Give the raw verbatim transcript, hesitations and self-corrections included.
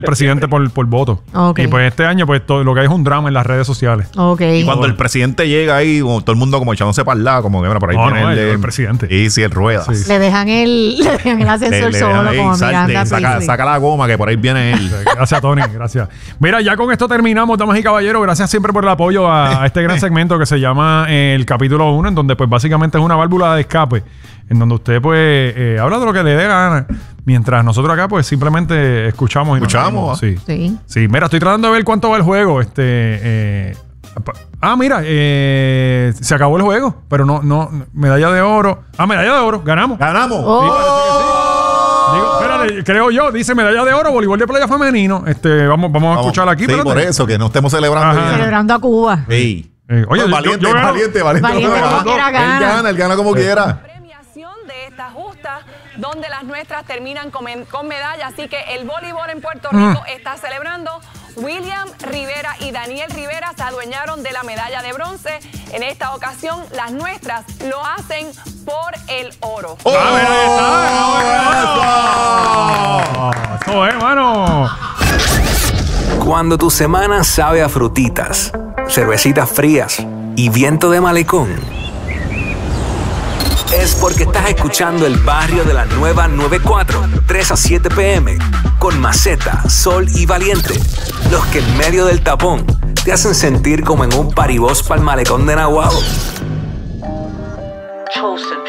presidente por, por voto. Okay. Y pues este año pues todo lo que hay es un drama en las redes sociales. Okay. Y cuando el presidente llega ahí, como todo el mundo como echándose para el lado, como que bueno, por ahí No, viene no, el, el- de- el presidente. Y sí, el rueda. Sí. Le dejan el, le dejan el ascensor Le- le solo dejan ahí, como sal- Miranda saca, Priestly. saca la goma que por ahí viene él. Gracias, Tony. Gracias. Mira, ya con esto terminamos, damas y caballeros. Gracias siempre por el apoyo a, a este gran segmento que se llama eh, el capítulo uno, en donde pues básicamente es una válvula de escape, en donde usted pues eh, habla de lo que le dé gana, mientras nosotros acá pues simplemente escuchamos. Y nos Escuchamos, reímos. Sí. Sí. Sí, mira, estoy tratando de ver cuánto va el juego. Este, eh, ah, mira, eh, se acabó el juego, pero no, no, medalla de oro. Ah, medalla de oro, ganamos. ¡Ganamos! Oh. Digo, espérate, creo yo, dice medalla de oro, voleibol de playa femenino. Este, vamos, vamos a escuchar aquí. Sí, espérate. por eso, que no estemos celebrando. Ajá. ya. Celebrando a Cuba. Sí. Eh, oye, No, yo- valiente, yo- yo gano. valiente, valiente, Valiente no, como no, quiera Él gana. gana, él gana como quiera. Premiación de esta justa, donde las nuestras terminan con, con medalla. Así que el voleibol en Puerto Rico está celebrando. William Rivera y Daniel Rivera se adueñaron de la medalla de bronce. En esta ocasión, las nuestras lo hacen por el oro. ¡Oh! Ah, mira, ahí está. Eso es, mano. Cuando tu semana sabe a frutitas, cervecitas frías y viento de malecón, es porque estás escuchando El Barrio de la Nueva noventa y cuatro, tres a siete p m con Maceta, Sol y Valiente, los que en medio del tapón te hacen sentir como en un paribós pa'l malecón de Naguabo. Chosen